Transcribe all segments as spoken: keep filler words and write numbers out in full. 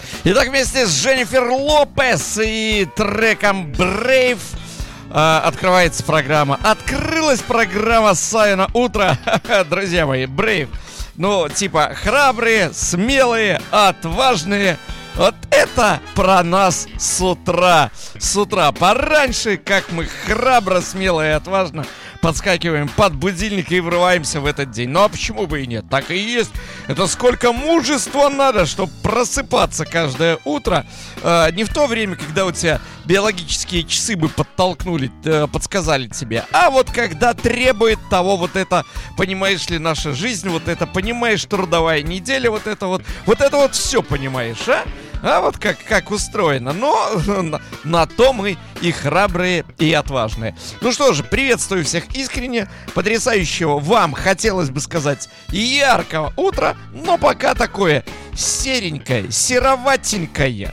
Итак, вместе с Дженнифер Лопес и треком Brave э, открывается программа. Открылась программа Савино утро. Друзья мои, Brave. Ну, типа, храбрые, смелые, отважные. Вот это про нас с утра. С утра пораньше, как мы храбро, смело и отважно подскакиваем под будильник и врываемся в этот день. Ну а почему бы и нет? Так и есть. Это сколько мужества надо, чтобы просыпаться каждое утро. э, Не в то время, когда у тебя биологические часы бы подтолкнули, э, подсказали тебе, а вот когда требует того вот это, понимаешь ли, наша жизнь, вот это, понимаешь, трудовая неделя, вот это вот, вот это вот все, понимаешь, а? А вот как, как устроено. Но на, на то мы и храбрые, и отважные. Ну что же, приветствую всех искренне. Потрясающего вам, хотелось бы сказать, яркого утра. Но пока такое серенькое, сероватенькое,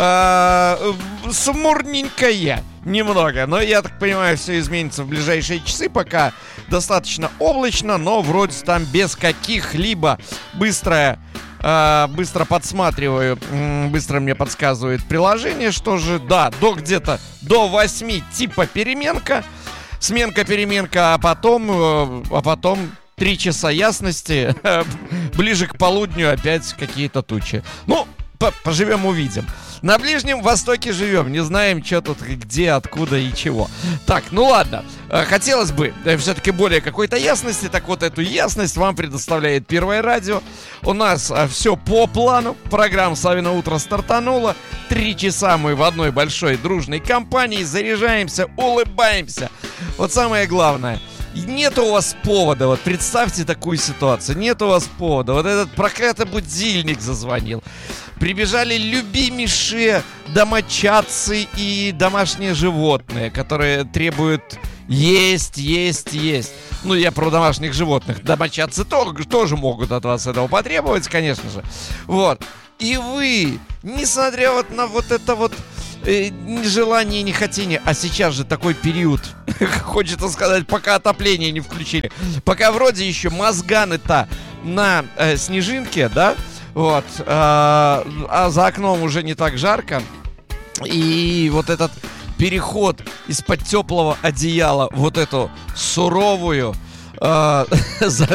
э, смурненькое немного. Но я так понимаю, все изменится в ближайшие часы. Пока достаточно облачно, но вроде там без каких-либо быстрое... Uh, быстро подсматриваю, быстро мне подсказывает приложение, что же, да, до где-то до восьми типа переменка, сменка-переменка, а потом, а потом три часа ясности, ближе к полудню опять какие-то тучи. Ну, поживем, увидим. На Ближнем Востоке живем, не знаем, что тут, где, откуда и чего. Так, ну ладно, хотелось бы все-таки более какой-то ясности. Так вот, эту ясность вам предоставляет Первое радио. У нас все по плану. Программа «Савино утро» стартанула. Три часа мы в одной большой дружной компании заряжаемся, улыбаемся. Вот самое главное, нет у вас повода, вот представьте такую ситуацию, нет у вас повода, вот этот проклятый будильник зазвонил, прибежали любимейшие домочадцы и домашние животные, которые требуют есть, есть, есть. Ну, я про домашних животных, домочадцы тоже, тоже могут от вас этого потребовать, конечно же. Вот, и вы, несмотря вот на вот это вот э, нежелание, нехотение, а сейчас же такой период, хочется сказать, пока отопление не включили, пока вроде еще мозганы-то на э, снежинке, да, вот, э, а за окном уже не так жарко, и вот этот переход из-под теплого одеяла вот эту суровую э,